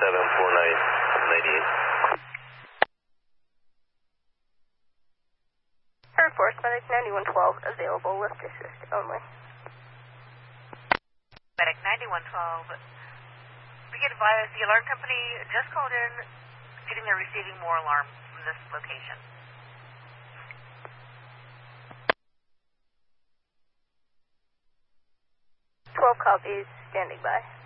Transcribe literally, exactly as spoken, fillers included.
seven four nine ninety-eight. Air Force, Medic ninety-one twelve, available, lift assist only. Medic ninety-one twelve, we get advised the alarm company just called in, getting they're receiving more alarms from this location. twelve copies, standing by.